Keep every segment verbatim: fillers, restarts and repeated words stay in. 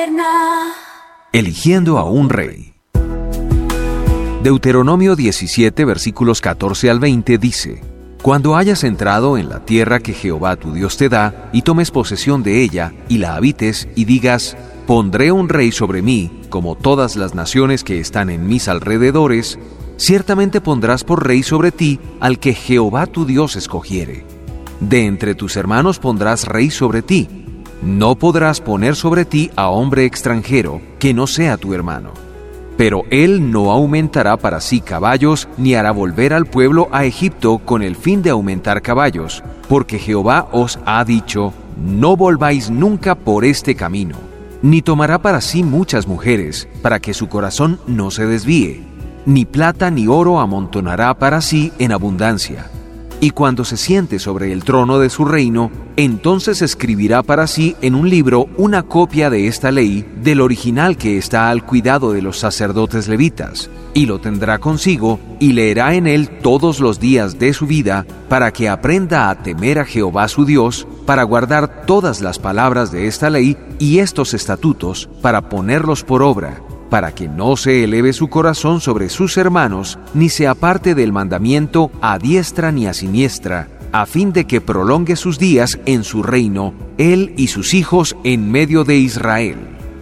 Eligiendo a un rey. Deuteronomio diecisiete, versículos catorce al veinte dice: Cuando hayas entrado en la tierra que Jehová tu Dios te da, y tomes posesión de ella, y la habites, y digas: Pondré un rey sobre mí, como todas las naciones que están en mis alrededores, ciertamente pondrás por rey sobre ti al que Jehová tu Dios escogiere. De entre tus hermanos pondrás rey sobre ti. No podrás poner sobre ti a hombre extranjero que no sea tu hermano. Pero él no aumentará para sí caballos, ni hará volver al pueblo a Egipto con el fin de aumentar caballos, porque Jehová os ha dicho: no volváis nunca por este camino. Ni tomará para sí muchas mujeres, para que su corazón no se desvíe. Ni plata ni oro amontonará para sí en abundancia. Y cuando se siente sobre el trono de su reino, entonces escribirá para sí en un libro una copia de esta ley, del original que está al cuidado de los sacerdotes levitas, y lo tendrá consigo, y leerá en él todos los días de su vida, para que aprenda a temer a Jehová su Dios, para guardar todas las palabras de esta ley y estos estatutos, para ponerlos por obra, para que no se eleve su corazón sobre sus hermanos, ni se aparte del mandamiento a diestra ni a siniestra, a fin de que prolongue sus días en su reino, él y sus hijos en medio de Israel.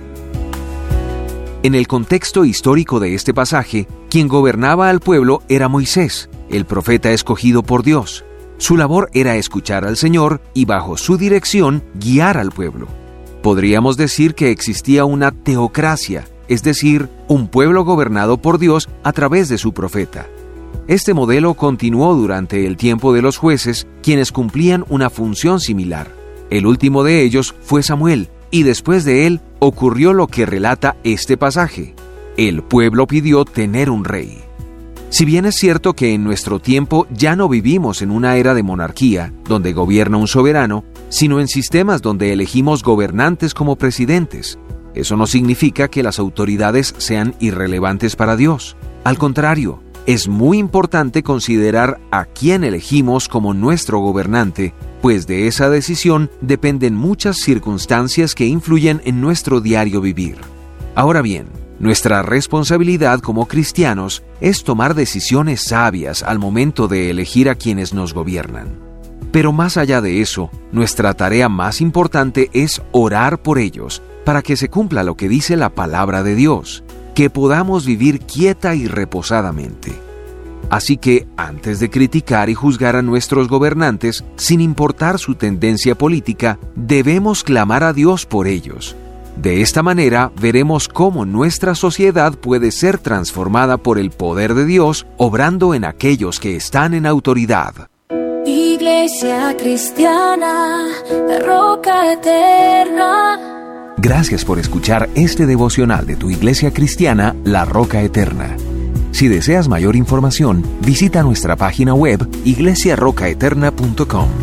En el contexto histórico de este pasaje, quien gobernaba al pueblo era Moisés, el profeta escogido por Dios. Su labor era escuchar al Señor y bajo su dirección guiar al pueblo. Podríamos decir que existía una teocracia, es decir, un pueblo gobernado por Dios a través de su profeta. Este modelo continuó durante el tiempo de los jueces, quienes cumplían una función similar. El último de ellos fue Samuel, y después de él ocurrió lo que relata este pasaje. El pueblo pidió tener un rey. Si bien es cierto que en nuestro tiempo ya no vivimos en una era de monarquía, donde gobierna un soberano, sino en sistemas donde elegimos gobernantes como presidentes, eso no significa que las autoridades sean irrelevantes para Dios. Al contrario, es muy importante considerar a quién elegimos como nuestro gobernante, pues de esa decisión dependen muchas circunstancias que influyen en nuestro diario vivir. Ahora bien, nuestra responsabilidad como cristianos es tomar decisiones sabias al momento de elegir a quienes nos gobiernan. Pero más allá de eso, nuestra tarea más importante es orar por ellos, para que se cumpla lo que dice la palabra de Dios, que podamos vivir quieta y reposadamente. Así que, antes de criticar y juzgar a nuestros gobernantes, sin importar su tendencia política, debemos clamar a Dios por ellos. De esta manera, veremos cómo nuestra sociedad puede ser transformada por el poder de Dios, obrando en aquellos que están en autoridad. Iglesia Cristiana, la Roca Eterna. Gracias por escuchar este devocional de tu Iglesia Cristiana, La Roca Eterna. Si deseas mayor información, visita nuestra página web iglesia roca eterna punto com.